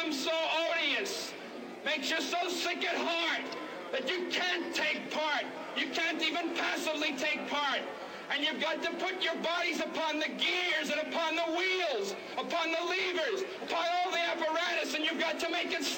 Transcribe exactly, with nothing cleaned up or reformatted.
becomes so odious, makes you so sick at heart that you can't take part. You can't even passively take part. And you've got to put your bodies upon the gears and upon the wheels, upon the levers, upon all the apparatus, and you've got to make it